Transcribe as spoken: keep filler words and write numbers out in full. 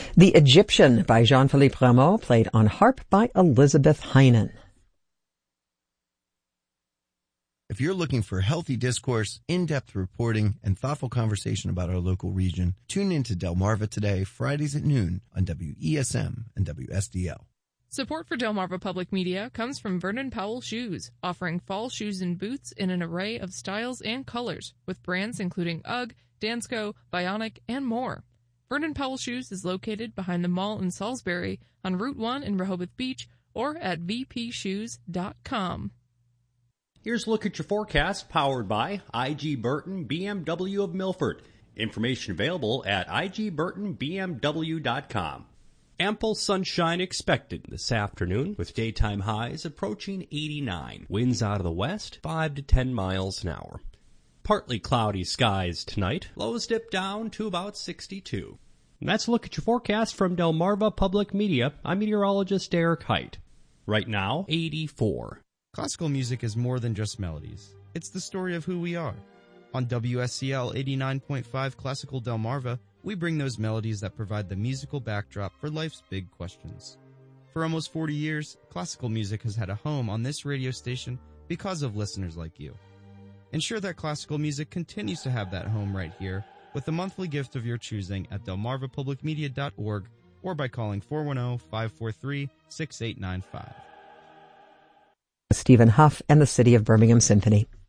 The Egyptian by Jean-Philippe Rameau, played on harp by Elizabeth Heinen. If you're looking for healthy discourse, in-depth reporting, and thoughtful conversation about our local region, tune in to Delmarva Today, Fridays at noon on W E S M and W S D L. Support for Delmarva Public Media comes from Vernon Powell Shoes, offering fall shoes and boots in an array of styles and colors, with brands including UGG, Dansko, Bionic, and more. Vernon Powell Shoes is located behind the mall in Salisbury, on Route one in Rehoboth Beach, or at v p shoes dot com. Here's a look at your forecast, powered by I G Burton B M W of Milford. Information available at I G Burton B M W dot com. Ample sunshine expected this afternoon, with daytime highs approaching eighty-nine. Winds out of the west, five to ten miles an hour. Partly cloudy skies tonight. Lows dip down to about sixty-two. And that's a look at your forecast from Delmarva Public Media. I'm meteorologist Derek Height. Right now, eighty-four. Classical music is more than just melodies. It's the story of who we are. On W S C L eighty-nine point five Classical Delmarva, we bring those melodies that provide the musical backdrop for life's big questions. For almost forty years, classical music has had a home on this radio station because of listeners like you. Ensure that classical music continues to have that home right here with a monthly gift of your choosing at delmarva public media dot org or by calling four one zero, five four three, six eight nine five. Stephen Huff and the City of Birmingham Symphony.